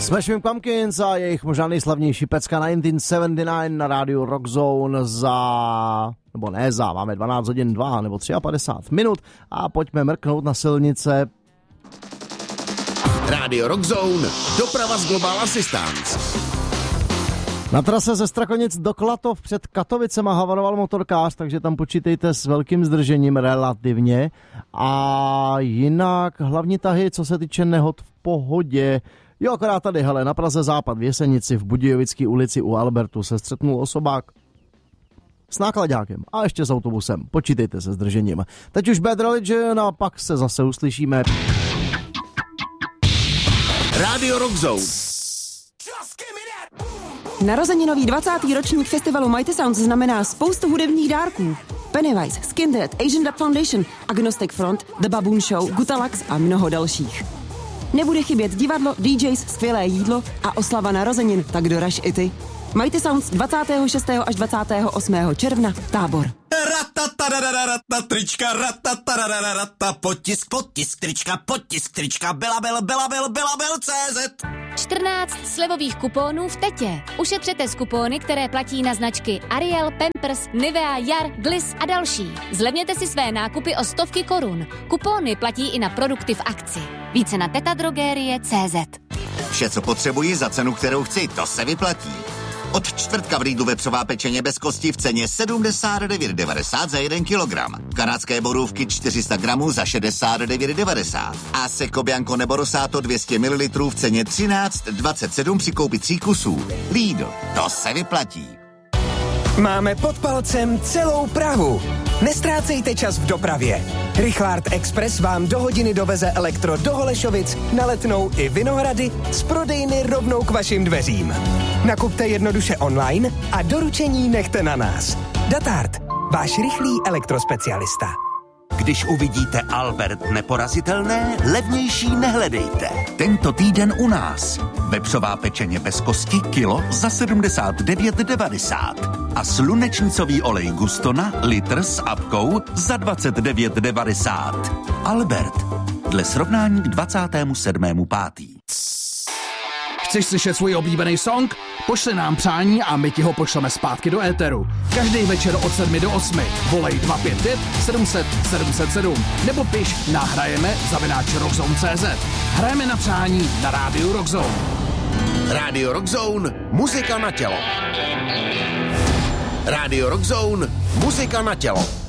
Smashing Pumpkins a jejich možná nejslavnější pecka 1979 na rádiu Rock Zone máme 12 hodin 2 nebo 53 minut a pojďme mrknout na silnice. Rádio Rock Zone, doprava z Global Assistance. Na trase ze Strakonic do Klatov před Katovicema havaroval motorkář, takže tam počítejte s velkým zdržením relativně. A jinak hlavní tahy, co se týče nehod, v pohodě. Jo, akorát tady, hele, na Praze Západ v Jesenici v Budějovické ulici u Albertu se střetnul osobák s náklaďákem a ještě s autobusem. Počítejte se zdržením. Teď už Bad Religion a pak se zase uslyšíme. Rádio Rock Zone. Narozeninový 20. ročník festivalu Mighty Sounds znamená spoustu hudebních dárků. Pennywise, Skinhead, Asian Dub Foundation, Agnostic Front, The Baboon Show, Gutalax a mnoho dalších. Nebude chybět divadlo, DJs, skvělé jídlo a oslava narozenin, tak doraž i ty. Mighty Sounds 26. až 28. června, Tábor. Trička, potisk, trička, Belabel.cz 14 slevových kuponů v Tetě. Ušetřete z kupóny, které platí na značky Ariel, Pampers, Nivea, Jar, Gliss a další. Zlevněte si své nákupy o 100 korun. Kupóny platí i na produkty v akci. Více na tetadrogerie.cz. Vše, co potřebuji za cenu, kterou chci, to se vyplatí. Od čtvrtka v Lidlu vepřová pečeně bez kosti v ceně 79,90 za 1 kilogram. Kanadské borůvky 400 gramů za 69,90. A Seco Bianco nebo Rosato 200 ml v ceně 13,27 při koupi 3 kusů. Lidl, to se vyplatí. Máme pod palcem celou Prahu. Nestrácejte čas v dopravě. Richard Express vám do hodiny doveze elektro do Holešovic, na Letnou i Vinohrady z prodejny rovnou k vašim dveřím. Nakupte jednoduše online a doručení nechte na nás. Datard, váš rychlý elektrospecialista. Když uvidíte Albert neporazitelné, levnější nehledejte. Tento týden u nás. Vepřová pečeně bez kosti kilo za 79,90. A slunečnicový olej Gustona litr s apkou za 29,90. Albert. Dle srovnání k 27.5. Chceš slyšet svůj oblíbený song? Pošli nám přání a my ti ho pošleme zpátky do éteru. Každý večer od 7 do 8. Volej 255 700 707 nebo piš na hrajeme@rockzone.cz. Hrajeme na přání na rádiu Rock Zone. Rádio Rock Zone, muzika na tělo. Rádio Rock Zone, muzika na tělo.